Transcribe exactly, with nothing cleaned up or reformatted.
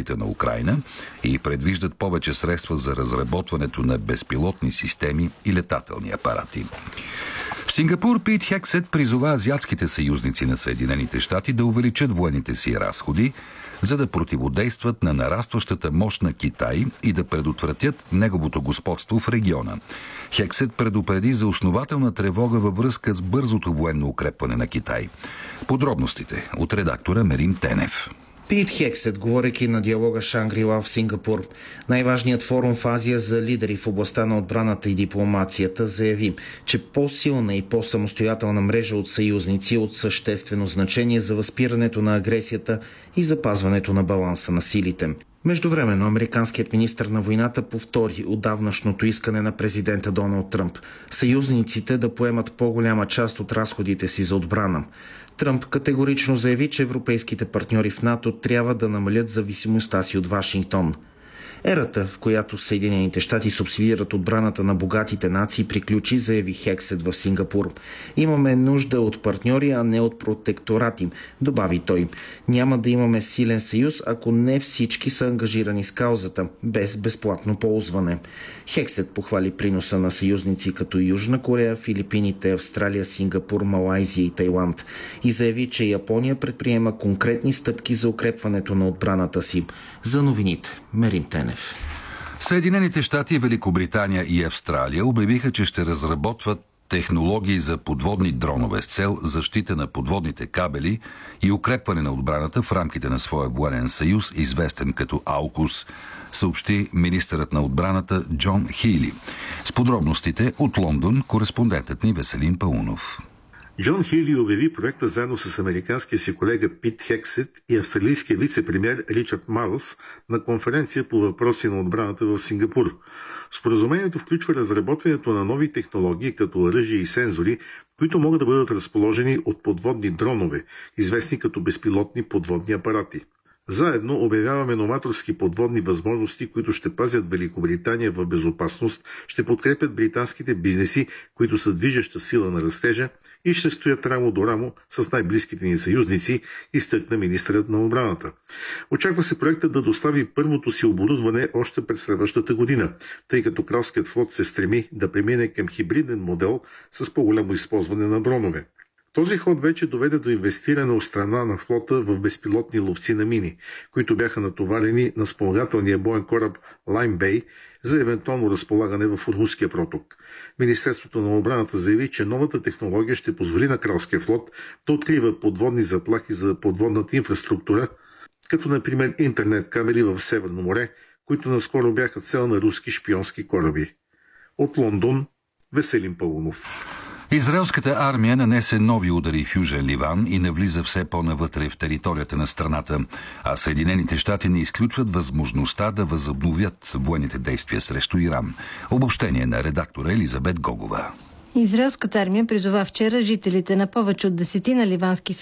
защита на Украйна и предвиждат повече средства за разработването на безпилотни системи и летателни апарати. В Сингапур Пит Хексет призова азиатските съюзници на Съединените щати да увеличат военните си разходи, за да противодействат на нарастващата мощ на Китай и да предотвратят неговото господство в региона. Хексет предупреди за основателна тревога във връзка с бързото военно укрепване на Китай. Подробностите от редактора Мерим Тенев. Пит Хексет, говорейки на диалога Шангри-Ла в Сингапур, най-важният форум в Азия за лидери в областта на отбраната и дипломацията, заяви, че по-силна и по-самостоятелна мрежа от съюзници е от съществено значение за възпирането на агресията и запазването на баланса на силите. Междувременно американският министър на войната повтори отдавнашното искане на президента Доналд Тръмп съюзниците да поемат по-голяма част от разходите си за отбрана. Тръмп категорично заяви, че европейските партньори в НАТО трябва да намалят зависимостта си от Вашингтон. Ерата, в която Съединените щати субсидират отбраната на богатите нации, приключи, заяви Хексет в Сингапур. Имаме нужда от партньори, а не от протекторати, добави той. Няма да имаме силен съюз, ако не всички са ангажирани с каузата, без безплатно ползване. Хексет похвали приноса на съюзници като Южна Корея, Филипините, Австралия, Сингапур, Малайзия и Тайланд и заяви, че Япония предприема конкретни стъпки за укрепването на отбраната си. За новините, Мерим Тенев. Съединените щати, Великобритания и Австралия обявиха, че ще разработват технологии за подводни дронове с цел защита на подводните кабели и укрепване на отбраната в рамките на своя военен съюз, известен като аукус, съобщи министърът на отбраната Джон Хили. С подробностите от Лондон кореспондентът ни Веселин Паунов. Джон Хили обяви проекта заедно с американския си колега Пит Хексет и австралийския вице-премиер Ричард Марлс на конференция по въпроси на отбраната в Сингапур. Споразумението включва разработването на нови технологии като оръжия и сензори, които могат да бъдат разположени от подводни дронове, известни като безпилотни подводни апарати. Заедно обявяваме новаторски подводни възможности, които ще пазят Великобритания в безопасност, ще подкрепят британските бизнеси, които са движеща сила на растежа и ще стоят рамо до рамо с най-близките ни съюзници, изтъкна министърът на отбраната. Очаква се проектът да достави първото си оборудване още през следващата година, тъй като Кралският флот се стреми да премине към хибриден модел с по-голямо използване на дронове. Този ход вече доведе до инвестиране от страна на флота в безпилотни ловци на мини, които бяха натоварени на спомагателния боен кораб Лайм Бей за евентуално разполагане в Руския проток. Министерството на отбраната заяви, че новата технология ще позволи на Кралския флот да открива подводни заплахи за подводната инфраструктура, като например интернет кабели в Северно море, които наскоро бяха цел на руски шпионски кораби. От Лондон, Веселин Паунов. Израелската армия нанесе нови удари в Южен Ливан и навлиза все по-навътре в територията на страната, а Съединените щати не изключват възможността да възобновят военните действия срещу Иран. Обобщение на редактора Елизабет Гогова. Израелската армия призова вчера жителите на повече от десетина ливански